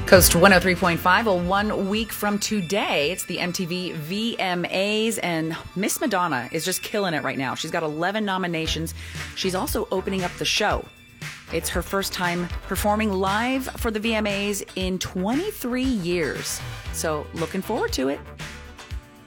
Coast 103.5. Well, 1 week from today, it's the MTV VMAs, and Miss Madonna is just killing it right now. She's got 11 nominations. She's also opening up the show. It's her first time performing live for the VMAs in 23 years. So looking forward to it.